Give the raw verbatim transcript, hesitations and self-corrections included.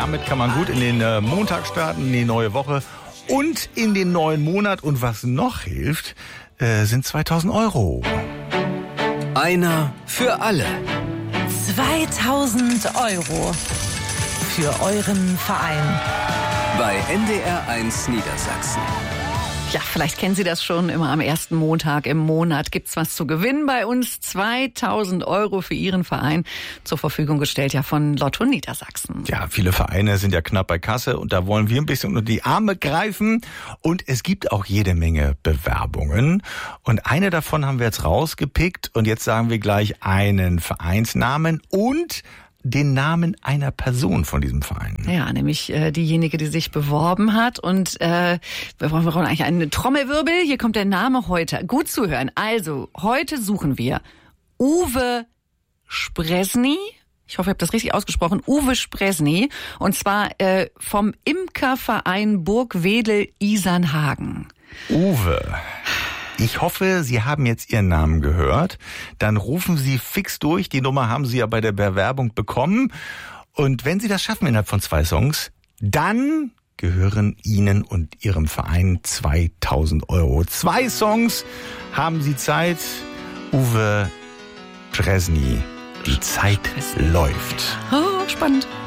Damit kann man gut in den äh, Montag starten, in die neue Woche und in den neuen Monat. Und was noch hilft, äh, sind zweitausend Euro. Einer für alle. zweitausend Euro für euren Verein. Bei N D R eins Niedersachsen. Ja, vielleicht kennen Sie das schon. Immer am ersten Montag im Monat gibt's was zu gewinnen bei uns. zweitausend Euro für Ihren Verein zur Verfügung gestellt, ja, von Lotto Niedersachsen. Ja, viele Vereine sind ja knapp bei Kasse und da wollen wir ein bisschen unter die Arme greifen. Und es gibt auch jede Menge Bewerbungen. Und eine davon haben wir jetzt rausgepickt. Und jetzt sagen wir gleich einen Vereinsnamen und den Namen einer Person von diesem Verein. Ja, nämlich äh, diejenige, die sich beworben hat. Und äh, wir brauchen, wir brauchen eigentlich einen Trommelwirbel. Hier kommt der Name heute. Gut zuhören. Also, heute suchen wir Uwe Spresny. Ich hoffe, ich habe das richtig ausgesprochen. Uwe Spresny. Und zwar äh, vom Imkerverein Burgwedel-Isernhagen. Uwe. Ich hoffe, Sie haben jetzt Ihren Namen gehört. Dann rufen Sie fix durch. Die Nummer haben Sie ja bei der Bewerbung bekommen. Und wenn Sie das schaffen innerhalb von zwei Songs, dann gehören Ihnen und Ihrem Verein zweitausend Euro. Zwei Songs haben Sie Zeit. Uwe Spresny. Die Zeit läuft. Oh, spannend.